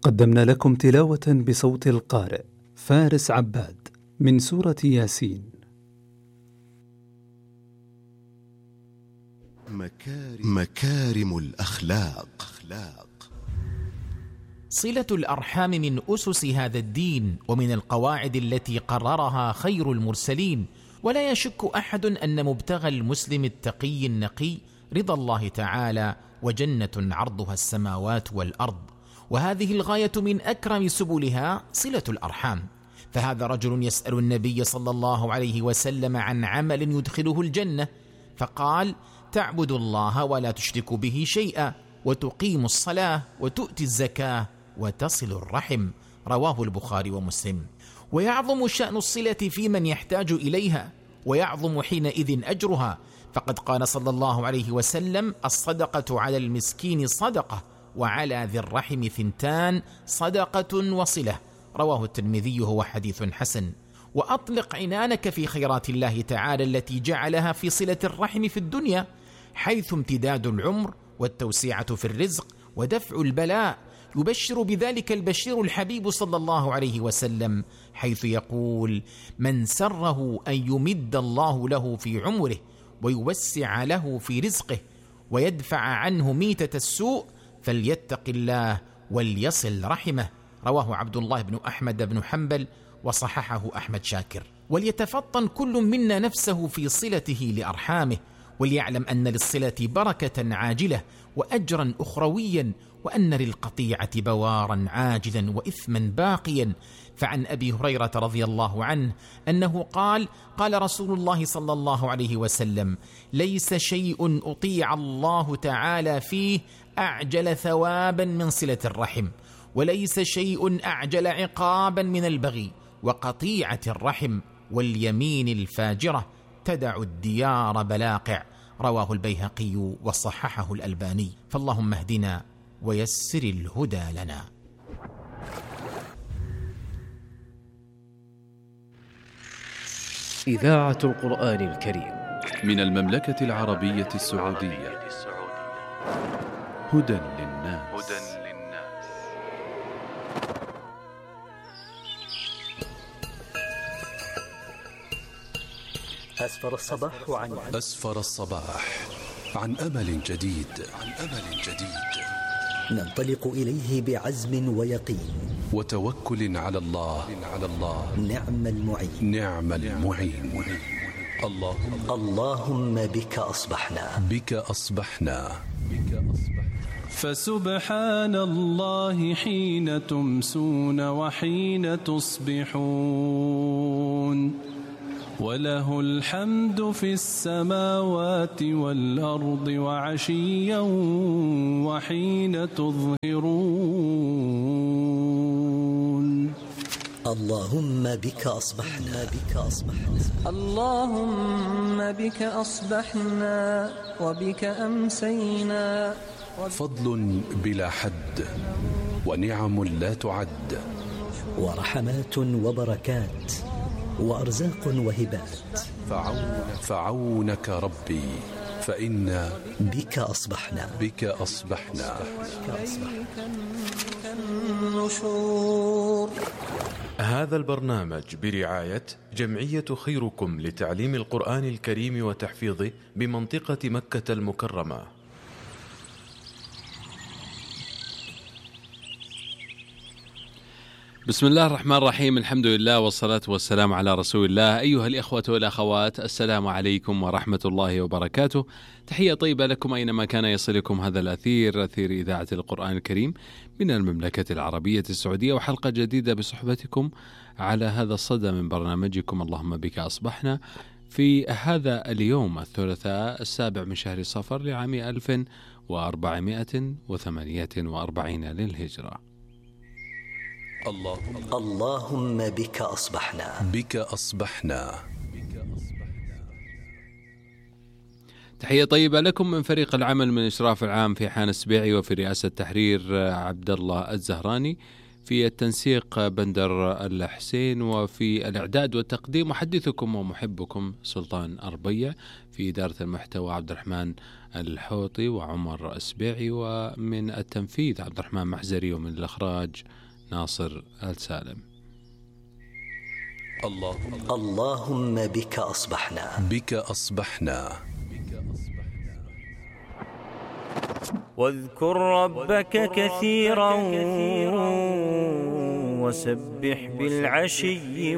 قدمنا لكم تلاوة بصوت القارئ فارس عباد من سورة ياسين. مكارم الأخلاق. صلة الأرحام من أسس هذا الدين ومن القواعد التي قررها خير المرسلين، ولا يشك أحد أن مبتغى المسلم التقي النقي رضا الله تعالى وجنة عرضها السماوات والأرض، وهذه الغاية من أكرم سبلها صلة الأرحام. فهذا رجل يسأل النبي صلى الله عليه وسلم عن عمل يدخله الجنة، فقال: تعبد الله ولا تشرك به شيئا، وتقيم الصلاة وتؤتي الزكاة وتصل الرحم. رواه البخاري ومسلم. ويعظم شأن الصلة في من يحتاج إليها، ويعظم حينئذ أجرها، فقد قال صلى الله عليه وسلم: الصدقة على المسكين صدقة، وعلى ذي الرحم ثنتان، صدقة وصلة. رواه الترمذي، هو حديث حسن. وأطلق عنانك في خيرات الله تعالى التي جعلها في صلة الرحم في الدنيا، حيث امتداد العمر والتوسعة في الرزق ودفع البلاء. يبشر بذلك البشير الحبيب صلى الله عليه وسلم، حيث يقول: من سره أن يمد الله له في عمره ويوسع له في رزقه ويدفع عنه ميتة السوء فليتق الله وليصل رحمه. رواه عبد الله بن أحمد بن حنبل، وصححه أحمد شاكر. وليتفطن كل منا نفسه في صلته لأرحامه، وليعلم أن للصلة بركة عاجلة وأجرا أخرويا، وأن للقطيعة بوارا عاجلا وإثما باقيا. فعن أبي هريرة رضي الله عنه أنه قال: قال رسول الله صلى الله عليه وسلم: ليس شيء أطيع الله تعالى فيه أعجل ثوابا من صلة الرحم، وليس شيء أعجل عقابا من البغي وقطيعة الرحم واليمين الفاجرة تدع الديار بلاقع. رواه البيهقي وصححه الألباني. فاللهم اهدنا ويسر الهدى لنا. إذاعة القرآن الكريم من المملكة العربية السعودية. هدى للناس. أسفر الصباح عن أمل جديد. ننطلق إليه بعزم ويقين وتوكل على الله. نعم المعين. اللهم بك أصبحنا. فسبحان الله حين تمسون وحين تصبحون، وله الحمد في السماوات والأرض وعشيا وحين تظهرون. اللهم بك أصبحنا. اللهم بك أصبحنا وبك أمسينا. فضل بلا حد ونعم لا تعد، ورحمات وبركات وأرزاق وهبات. فعونك ربي فإنا بك أصبحنا. النشور. هذا البرنامج برعاية جمعية خيركم لتعليم القرآن الكريم وتحفيظه بمنطقة مكة المكرمة. بسم الله الرحمن الرحيم، الحمد لله والصلاة والسلام على رسول الله. أيها الإخوة والأخوات، السلام عليكم ورحمة الله وبركاته. تحية طيبة لكم أينما كان يصلكم هذا الأثير، أثير إذاعة القرآن الكريم من المملكة العربية السعودية، وحلقة جديدة بصحبتكم على هذا الصدى من برنامجكم اللهم بك أصبحنا، في هذا اليوم الثلاثاء 7 من شهر صفر لعام 1448 للهجرة. اللهم بك أصبحنا. تحية طيبة لكم من فريق العمل من إشراف العام في حان السبيعي، وفي رئاسة التحرير عبد الله الزهراني، في التنسيق بندر الحسين، وفي الإعداد والتقديم محدثكم ومحبكم سلطان أربية، في إدارة المحتوى عبد الرحمن الحوطي وعمر أسبيعي، ومن التنفيذ عبد الرحمن محزري، ومن الإخراج ناصر السالم. اللهم بك أصبحنا. بك أصبحنا. واذكر ربك كثيرا وسبح بالعشي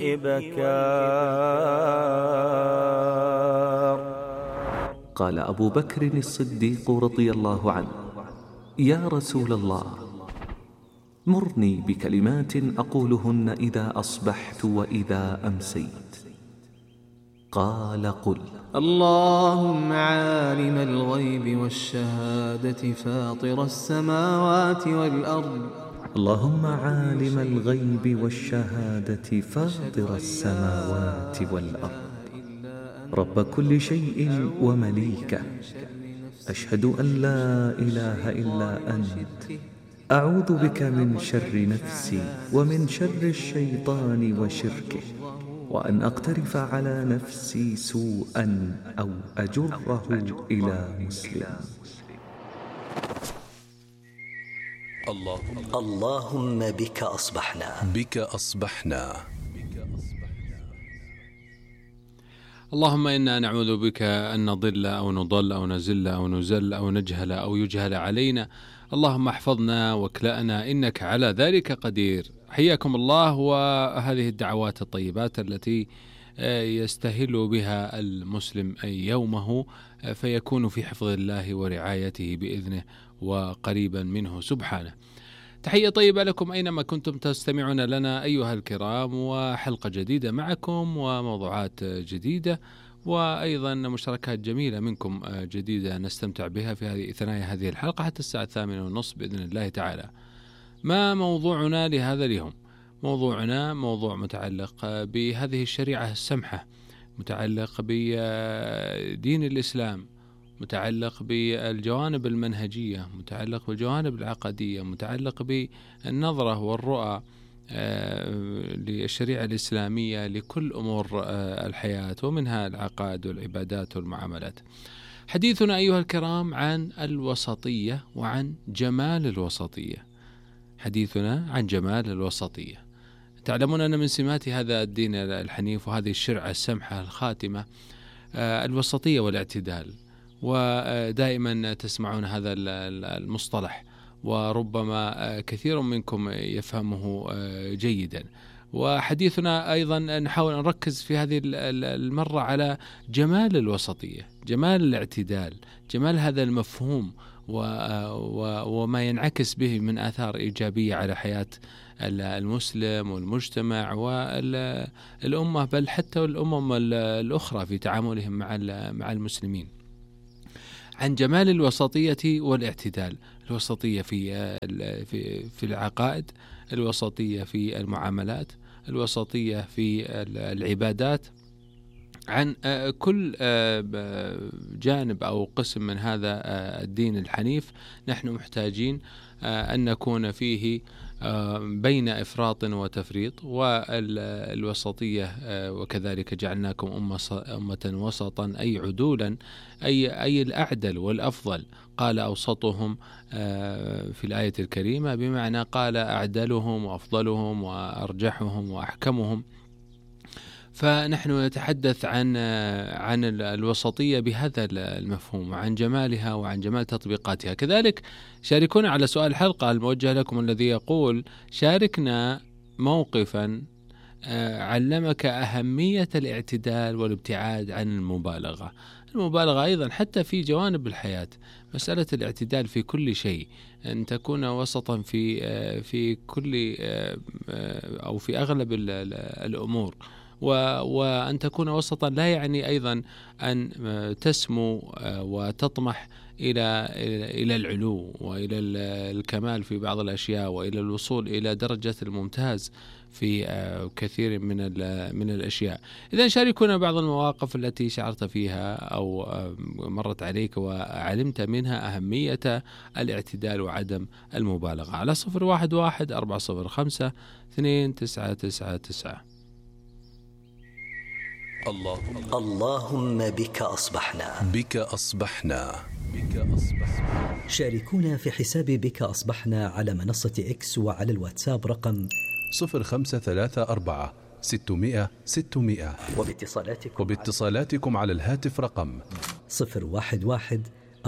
والإبكار. قال أبو بكر الصديق رضي الله عنه: يا رسول الله، مرني بكلمات أقولهن إذا أصبحت وإذا أمسيت. قال: قل: اللهم عالم الغيب والشهادة فاطر السماوات والأرض. اللهم عالم الغيب والشهادة فاطر السماوات والأرض، رب كل شيء ومليكه، أشهد أن لا إله إلا أنت، أعوذ بك من شر نفسي ومن شر الشيطان وشركه، وأن أقترف على نفسي سوءا أو أجره إلى مسلم. اللهم بك أصبحنا. بك أصبحنا. اللهم إنا نعوذ بك أن نضل أو نضل أو نزل أو نزل أو نجهل أو يجهل علينا. اللهم احفظنا واكلأنا إنك على ذلك قدير. حياكم الله، وهذه الدعوات الطيبات التي يستهل بها المسلم يومه فيكون في حفظ الله ورعايته بإذنه وقريبا منه سبحانه. تحية طيبة لكم أينما كنتم تستمعون لنا أيها الكرام، وحلقة جديدة معكم وموضوعات جديدة، وأيضا مشاركات جميلة منكم جديدة نستمتع بها في ثنايا هذه الحلقة حتى الساعة 8:30 بإذن الله تعالى. ما موضوعنا لهذا اليوم؟ موضوعنا موضوع متعلق بهذه الشريعة السمحة، متعلق بدين الإسلام، متعلق بالجوانب المنهجية، متعلق بالجوانب العقدية، متعلق بالنظرة والرؤى للشريعة الإسلامية لكل أمور الحياة، ومنها العقائد والعبادات والمعاملات. حديثنا أيها الكرام عن الوسطية وعن جمال الوسطية. حديثنا عن جمال الوسطية. تعلمون أن من سمات هذا الدين الحنيف وهذه الشريعة السمحة الخاتمة الوسطية والاعتدال، ودائما تسمعون هذا المصطلح، وربما كثير منكم يفهمه جيدا. وحديثنا أيضا نحاول أن نركز في هذه المرة على جمال الوسطية، جمال الاعتدال، جمال هذا المفهوم وما ينعكس به من آثار إيجابية على حياة المسلم والمجتمع والأمة، بل حتى الأمم الأخرى في تعاملهم مع المسلمين. عن جمال الوسطية والاعتدال، الوسطية في العقائد، الوسطية في المعاملات، الوسطية في العبادات. عن كل جانب أو قسم من هذا الدين الحنيف نحن محتاجين أن نكون فيه بين إفراط وتفريط. والوسطية وكذلك جعلناكم أمة وسطا، أي عدولا، أي الأعدل والأفضل. قال أوسطهم في الآية الكريمة بمعنى قال أعدلهم وأفضلهم وأرجحهم وأحكمهم. فنحن نتحدث عن الوسطية بهذا المفهوم، وعن جمالها وعن جمال تطبيقاتها. كذلك شاركونا على سؤال الحلقة الموجه لكم الذي يقول: شاركنا موقفا علمك أهمية الاعتدال والابتعاد عن المبالغة. المبالغة أيضا حتى في جوانب الحياة، مسألة الاعتدال في كل شيء، أن تكون وسطا في كل أو في أغلب الأمور، وأن تكون وسطا لا يعني أيضا أن تسمو وتطمح إلى العلو وإلى الكمال في بعض الأشياء وإلى الوصول إلى درجة الممتاز في كثير من الأشياء. إذا شاركونا بعض المواقف التي شعرت فيها أو مرت عليك وعلمت منها أهمية الاعتدال وعدم المبالغة على 011-405-2999. اللهم بك أصبحنا. بك أصبحنا. شاركونا في حساب بك أصبحنا على منصة إكس وعلى الواتساب رقم 0534 600 600. وباتصالاتكم على الهاتف رقم 011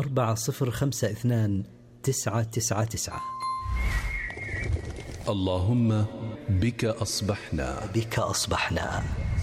4052 999. اللهم بك أصبحنا. بك أصبحنا.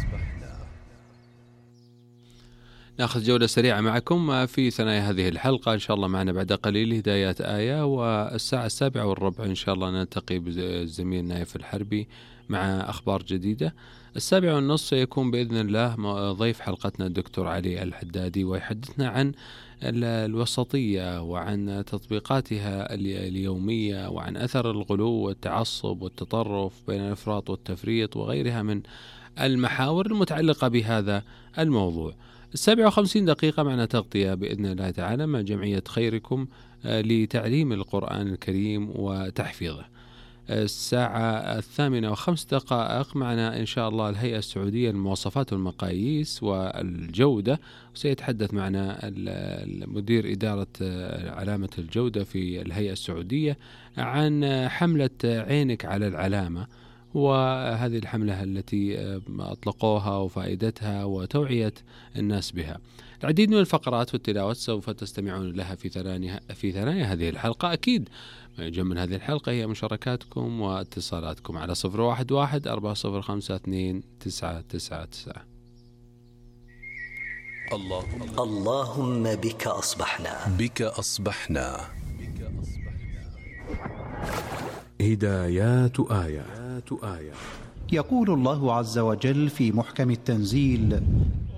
نأخذ جولة سريعة معكم في ثنايا هذه الحلقة. إن شاء الله معنا بعد قليل هدايات آية، والساعة 7:15 إن شاء الله نلتقي بالزميل نايف الحربي مع أخبار جديدة. 7:30 سيكون بإذن الله ضيف حلقتنا الدكتور علي الحدادي، ويحدثنا عن الوسطية وعن تطبيقاتها اليومية وعن أثر الغلو والتعصب والتطرف بين الإفراط والتفريط وغيرها من المحاور المتعلقة بهذا الموضوع. 57 معنا تغطية بإذن الله تعالى مع جمعية خيركم لتعليم القرآن الكريم وتحفيظه. الساعة 8:05 معنا إن شاء الله الهيئة السعودية للمواصفات والمقاييس والجودة، وسيتحدث معنا المدير إدارة علامة الجودة في الهيئة السعودية عن حملة عينك على العلامة، وهذه الحملة التي أطلقوها وفائدتها وتوعية الناس بها. العديد من الفقرات والتلاوات سوف تستمعون لها في ثنايا هذه الحلقة. أكيد ما يجمل هذه الحلقة هي مشاركاتكم واتصالاتكم على 011-405-2999. اللهم بك أصبحنا. بك أصبحنا. هدايات آية. يقول الله عز وجل في محكم التنزيل: